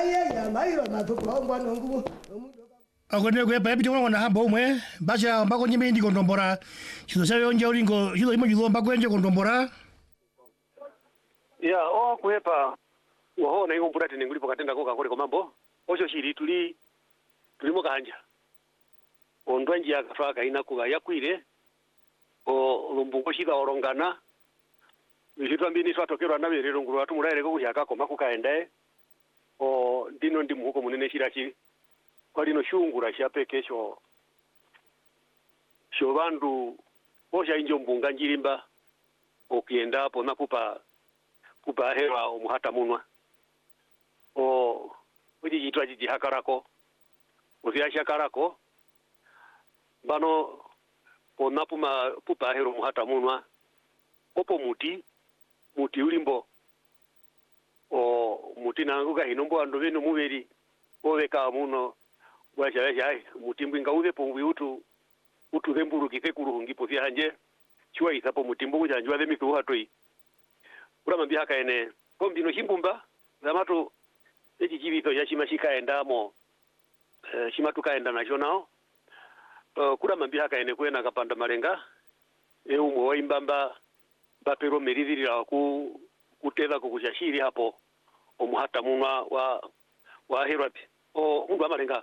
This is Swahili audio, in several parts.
ya mai ba to ko ngwa nongu akone kwe pa pitwa ngona hamba umwe bacha mbako nyime ndi kondombora chizo chawe onje ulingo chizo imo chizo mbako enje kondombora ya o kwepa wahona ingo mpurati ningulipo katenda koka kole komambo osho chiri tulimo kanja ondwanji akafaka inakuga yakwire o lumbungo shika orongana bishitwa mbini twatokerwa na berero nguru watu muraire ko kushaka koma kukaendae o ndino ndi muhuko munene shirachi kwa lino shungura shapekesho bandu osha injo mbunga njirimba okienda hapo nakupa hewa omuhata munwa o uji jitwa jiji hakarako uziasha karako bano ponapuma pupa hero muhata munwa opo muti ulimbo o muti nanguka hinombo ando beno muberi oveka muno bwacha muti mbinga uze pongwi utu themburu kisekuru ngipo sia hanje chwa isapo mutimbo kujanjwa the mithu hatoi urama bihaka ene pombino chimbumba zamato echi chivito ya chimashika endamo chimatu kaenda nacho nao kurama bihaka ene kwena kapanda malenga umwe waimbamba bapero meridhira kuteza kukushashiri hapo omuhata munwa wa herapi mundu amalenga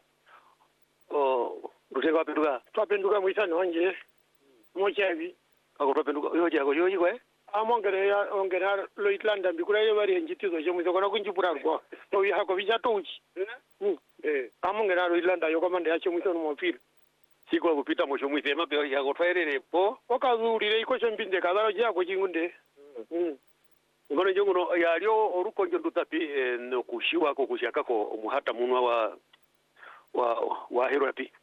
ruteka twapenduka mwisano wanje mochavi ako twapenduka yoji kwe ongera lo Itlanda mbikura yo bari njitizo cyo mwizo kona kunjipura kwa to yako bijatochi amongera lo Itlanda yo komanda yacho mwizo no mfira siko kupita mwisho mwize mape yako twaerere po okazurire iko chombinde kadaro jako chingunde ngono njongo yalyo orukonjo ndutapi no kushiwa ko kushaka ko omuhata munwa wa herapi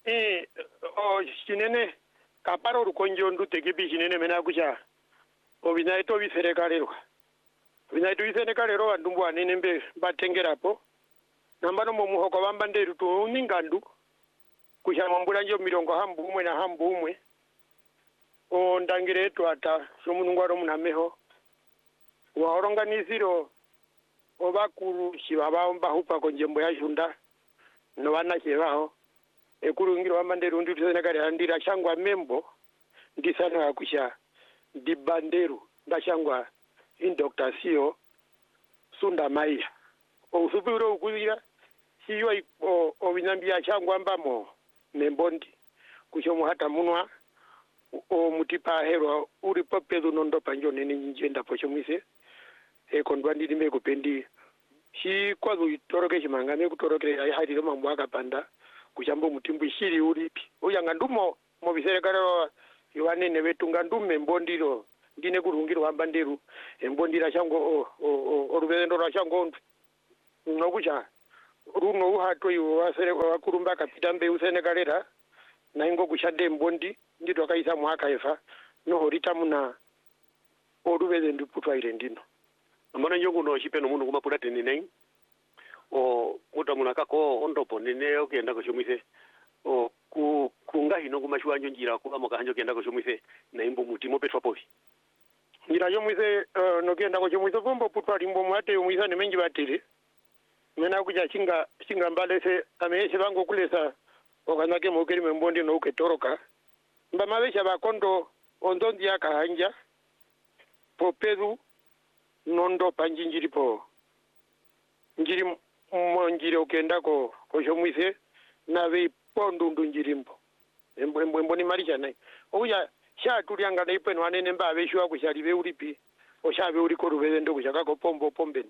chinene kaparo orukonjo ndutekipi chinene mena kucha obinaito biserekalero andumbu anene mbe batengerapo nambano mu muhoko bamba nderu to ningandu kushama mbula njo mirongo hambu umwe o ndangire to ata somunungu aro munameho wa oronganiziro obakuru shibaba mbahupa konjembo ya junda no bana chebaho ekurungiro bamba nderu ndu tsenekale andira changwa membo ndisana akusha dibanderu ndashangwa in Dr. Sio Sunda Maya usupiro ukuzira siyo o binambia changwa mbamo nembondi kushomo hata munwa o mutipa hero uri popedo nondo panjo nene njenda pochomise kondwandi dime kupendi shi kwazo itoroke chimanga me kutoroke ai hadi mambo akapanda kushambo mutimbu shiri uripi uyanga ndumo mo biserekaro yowanene betunga ndume mbondiro ndine kurungiro wamba nderu embondira chango orubendo rwa chango nokucha runo uhato iwo wasere wakurumba kapita mbe usenekalera na ingo kushade mbondi ndito kaisa mwaka efa no horita muna orubeze ndiputwa ile ndino amana nyongo no chipeno mundu kumapura tenene muta munakako ondopo nene okenda kuchumwise kunga hino kumashwa njira kuba mokahanjo kenda kuchumwise na imbo mutimo petwa povi ngira yomwise nokenda kuchumwise pombo putwa limbo mwate yomwisa ne menji batire mena kuja chinga mbalese amese bango kulesa okanake mokeri membondi no uketoroka mba mabesha bakondo ondondi yakahanja popedu nondo panjinjiri po njiri monjiri okenda ko chomwise na ve pondundu njirimbo embo ni marisha nai oya sha tulianga dai peno anene mba beshwa kushalibe uripi oshabe uri ko rubeze ndo kushaka ko pombe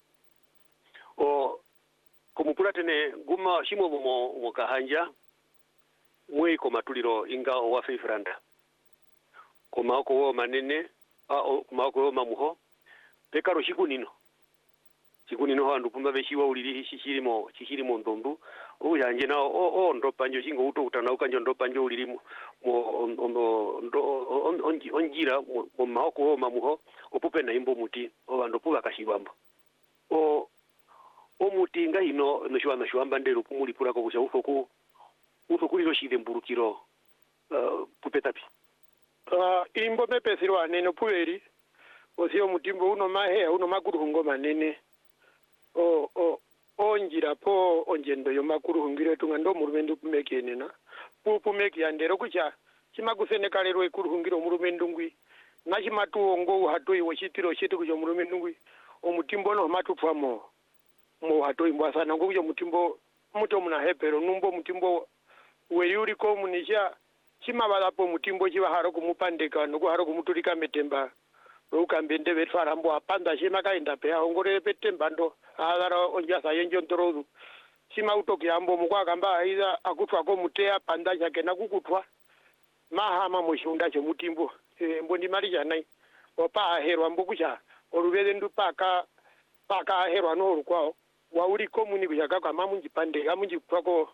kumupura tene guma shimo mo kahanja mwe ko matuliro inga wa feifranda koma ko wo manene koma ko mamuho pekaro shikunino handu pumba beshiwa uliri chishirimo ndondu uyanje na ndo panjo chingo uto utana ukanjo ndo panjo uliri onjira mo mahoko mamuho opupe na imbo muti obando puga kashibamba muti nga hino no shwamba ndero pumuli pura ko kusha uso kuliro shide mburukiro pupetapi imbo mepesirwa neno pueri osio mutimbo uno mahe uno makuruhungo manene onjira po onjendo yo makuru hungire tunga ndo murumendu kumekene na pumeki yandero kucha chimakuseneka lero ikuru hungiro murumendu ngwi na chimatuongo hatoi wachitiro chetu kucho murumendu ngwi omutimbo no matupfamo mo hatoi mbwasana ngo kucho mutimbo muto muna hepero numbo mutimbo weyuri ko munisha chimabalapo mutimbo chiva haro kumupandeka no haro kumutulika metemba ukambende vetfarambo apanda chima kaenda pe ongore petemba ndo agara onjasa yenjo ntorozu chima utoki ambo mukwakamba aiza akutwa ko mutea panda chake na kukutwa mahama mushunda cho mutimbo mbondi mali janai opa herwa mbukucha oluvele ndu paka herwa no rukwao wauri komuni kuchaka kwa mamunji pande amunji kwako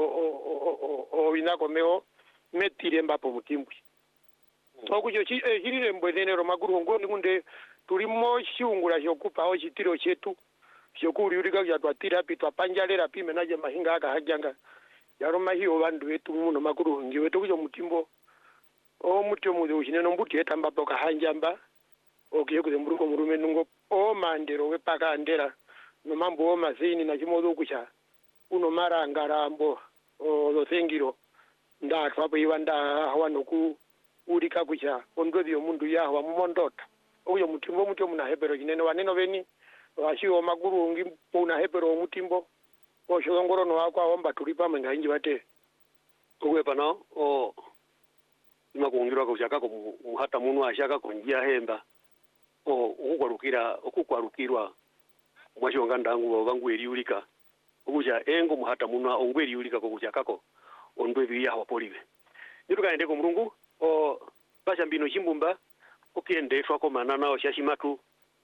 o inako meo metire mbapo mutimbwi okucho chirire mbwenenero maguru ngoni kunde tulimo chiungula chokupa o chitiro chetu chokuriurika chatwatira pitwa panjalera pime naje mahinga akahajanga yaroma hiyo vandu vetu muno maguru ngiwe tokucho mutimbo o mutio muze uchineno mbuti etamba boka hanjamba okiye kuze muruko murume nungo o mandero wepaka andera no mambo o mazini na chimodo kucha uno mara ngarambo o losengiro ndatwa bwanda hawanoku urika kucha ondovyo mundu yawa mumondota uyo mutimbo mutio muna hebero kinene waneno veni washiwo maguru ngi una hebero mutimbo o shongoro no akwa omba tulipa menga inji bate kuwe pana o imakungirwa kuchaka ko hata munu ashaka konjia hemba o okukwarukirwa mwashonga ndangu vangu eriulika okucha engo muhata munu ongweri ulika ko kuchaka ko ondwevi yawa polive nitukaende ko mulungu o basha mbino chimbumba okiendeshwa ko manana o shashimatu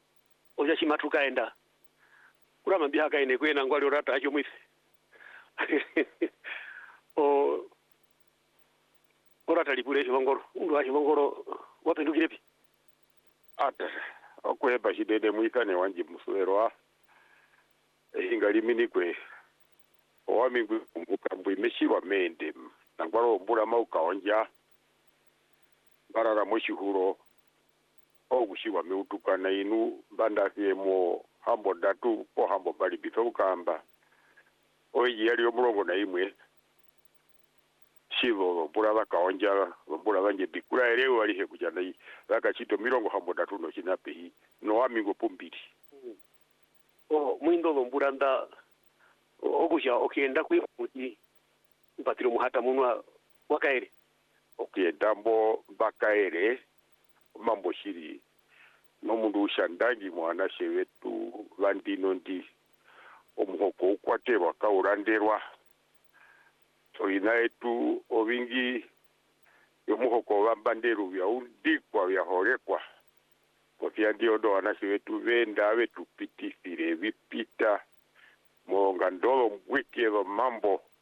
kaenda kurama biha kaine kwena ngwali orata acho mwife o orata lipule chivongoro undu achivongoro wapendukirepi ata okweba chidede mwikane wanji musulerwa ingali minikwe owamingwe kumukambwe meshiwa mende nangwalo mbula mauka onja barara moshihuro ogushiwa meutukana inu bandafyemo hambo datu po hambo bali bitokamba oyi yali omulongo na imwe shivo mbula bakaonja mbula banje bikula elewe walihe kujana bakachito milongo hambo datu no chinape no wamingo pumbiri mwindo mbula nda ogusha okienda kwimuti mpatiro muhata munwa wakaere okiendambo bakaere mambo shiri nomundu ushandangi mwana shewetu vandino ndi omuhoko ukwatebwa kauranderwa toina etu ovingi yomuhoko vambanderu vyaundikwa vyahorekwa kofia ndiodo wana shewetu venda vetupitifire vipita monga ndolo mbwikelo mambo